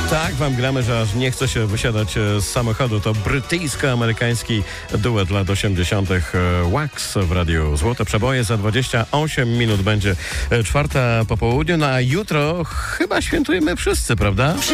Tak wam gramy, że aż nie chce się wysiadać z samochodu. To brytyjsko-amerykański duet lat 80. Wax w Radiu Złote Przeboje. Za 28 minut będzie 4 po południu, no a jutro chyba świętujemy wszyscy, prawda?